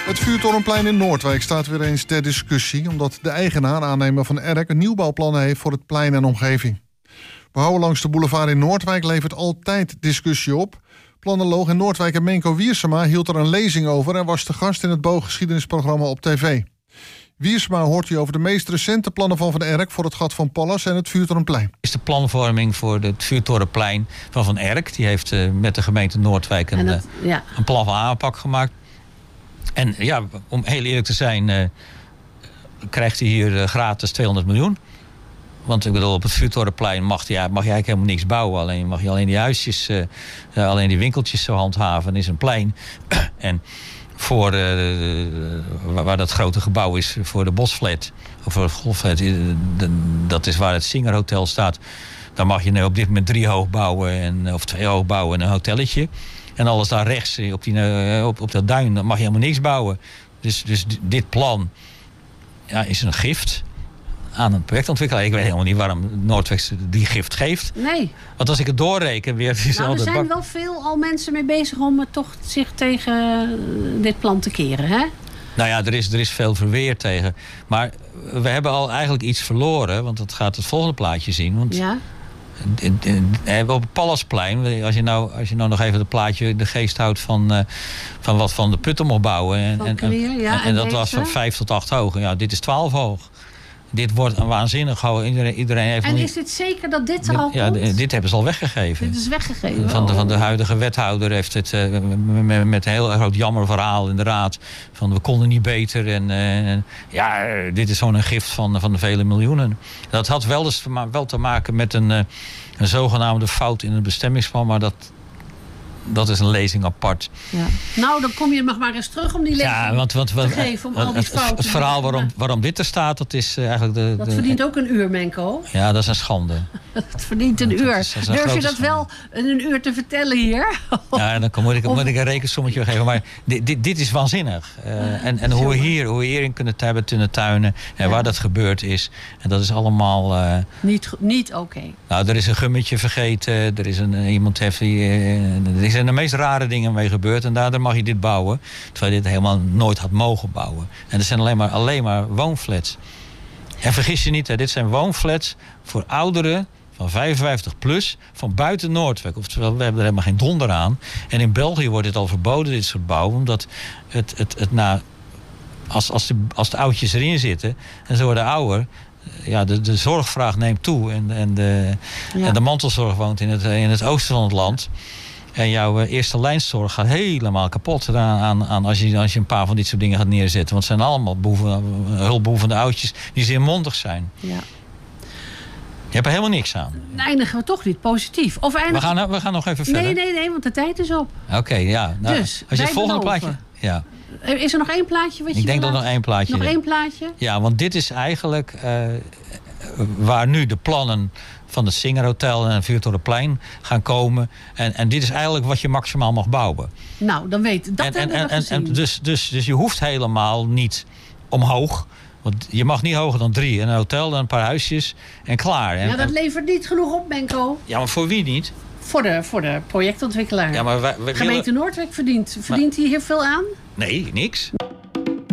Het vuurtorenplein in Noordwijk staat weer eens ter discussie, omdat de eigenaar, aannemer van ERK, nieuwbouwplannen heeft voor het plein en omgeving. Bouwen langs de boulevard in Noordwijk levert altijd discussie op. Planoloog in Noordwijk en Menko Wiersema hield er een lezing over en was te gast in het bouwgeschiedenisprogramma op tv. Wiersema hoort u over de meest recente plannen van ERK voor het Gat van Pallas en het vuurtorenplein. Is de planvorming voor het vuurtorenplein van ERK. Die heeft met de gemeente Noordwijk een plan van aanpak gemaakt. En ja, om heel eerlijk te zijn, krijgt hij hier gratis 200 miljoen. Want ik bedoel, op het vuurtorenplein mag je eigenlijk helemaal niks bouwen. Alleen mag je alleen die huisjes, alleen die winkeltjes zo handhaven. Dat is een plein. En voor waar dat grote gebouw is voor de Bosflat, of voor het Golfflat, dat is waar het Singer Hotel staat. Daar mag je nu op dit moment 3 hoog bouwen of 2 hoog bouwen en een hotelletje. En alles daar rechts op dat duin, daar mag je helemaal niks bouwen. Dus dit plan is een gift aan een projectontwikkelaar. Ik weet helemaal niet waarom Noordwijk die gift geeft. Nee. Want als ik het doorreken weer... er zijn wel veel al mensen mee bezig om toch zich tegen dit plan te keren, hè? Nou ja, er is veel verweer tegen. Maar we hebben al eigenlijk iets verloren, want dat gaat het volgende plaatje zien. Want ja. Op het Pallasplein, als je nou nog even het plaatje in de geest houdt van wat Van de Putten mocht bouwen. En dat was van 5 tot 8 hoog. Ja, dit is 12 hoog. Dit wordt een waanzinnig hoog. Iedereen heeft is dit zeker dat dit er al komt? Ja, dit hebben ze al weggegeven. Dit is weggegeven? Van de huidige wethouder heeft het met een heel groot jammerverhaal in de raad. Van we konden niet beter. Dit is zo'n een gift van de vele miljoenen. Dat had wel te maken met een zogenaamde fout in het bestemmingsplan. Maar dat is een lezing apart. Ja. Nou, dan kom je nog maar eens terug om die lezing te geven. Om al die fouten. Het verhaal waarom dit er staat, dat is eigenlijk dat verdient ook een uur, Menko. Ja, dat is een schande. Het verdient een uur. Durf je dat wel een uur te vertellen hier? Ja, dan moet ik een rekensommetje geven. Maar dit is waanzinnig. En hoe we hierin kunnen tuinen. En waar dat gebeurd is. En dat is allemaal... Niet oké. Nou, er is een gummetje vergeten. Er is iemand heeft er zijn de meest rare dingen mee gebeurd. En daardoor mag je dit bouwen. Terwijl je dit helemaal nooit had mogen bouwen. En er zijn alleen maar woonflats. En vergis je niet, dit zijn woonflats voor ouderen van 55 plus van buiten Noordwijk. Oftewel, we hebben er helemaal geen donder aan. En in België wordt dit al verboden, dit soort bouwen. Omdat als de oudjes erin zitten en ze worden ouder... Ja, de zorgvraag neemt toe. En de mantelzorg woont in het oosten van het land. En jouw eerste lijnszorg gaat helemaal kapot aan als je een paar van dit soort dingen gaat neerzetten. Want het zijn allemaal hulpbehoevende oudjes die zeer mondig zijn. Ja. Je hebt er helemaal niks aan. Dan eindigen we toch niet positief. Of we gaan nog even verder. Nee, want de tijd is op. Oké, ja. Nou, dus, als je het volgende plaatje... Ja. Is er nog 1 plaatje? Ik denk dat nog 1 plaatje. Nog 1 plaatje? Ja, want dit is eigenlijk waar nu de plannen van het Singer Hotel en het Vuurtorenplein gaan komen. En dit is eigenlijk wat je maximaal mag bouwen. Nou, dan weet dat hebben we gezien. Dus je hoeft helemaal niet omhoog. Want je mag niet hoger dan 3. En een hotel, dan een paar huisjes en klaar. Dat levert niet genoeg op, Menko. Ja, maar voor wie niet? Voor de projectontwikkelaar. Ja, maar Gemeente Noordwijk verdient hier veel aan? Nee, niks.